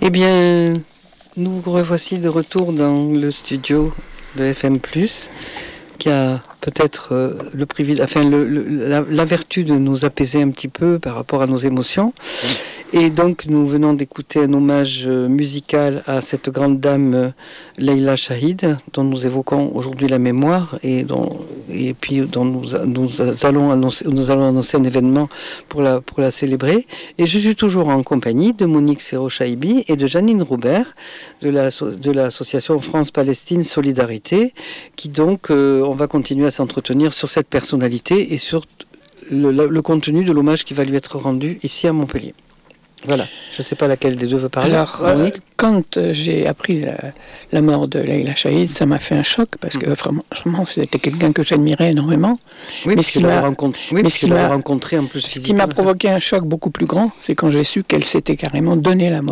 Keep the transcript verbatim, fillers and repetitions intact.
Eh bien, nous revoici de retour dans le studio de F M plus, qui a peut-être euh, le privilège, enfin le, le, la, la vertu de nous apaiser un petit peu par rapport à nos émotions. Et donc nous venons d'écouter un hommage musical à cette grande dame euh, Leila Shahid, dont nous évoquons aujourd'hui la mémoire et, dont, et puis dont nous, nous, allons annoncer, nous allons annoncer un événement pour la, pour la célébrer. Et je suis toujours en compagnie de Monique Serrault-Chaibi et de Janine Roubert de, la, de l'association France-Palestine Solidarité, qui donc, euh, on va continuer à s'entretenir sur cette personnalité et sur le, le, le contenu de l'hommage qui va lui être rendu ici à Montpellier. Voilà, je ne sais pas laquelle des deux veut parler. Alors, euh, quand euh, j'ai appris la, la mort de Leila Shahid, ça m'a fait un choc, parce que vraiment, vraiment c'était quelqu'un que j'admirais énormément. Oui, mais ce qui m'a rencontré, oui, mais ce qui m'a rencontré en plus physiquement. Ce qui m'a provoqué un choc beaucoup plus grand, c'est quand j'ai su qu'elle s'était carrément donné la mort.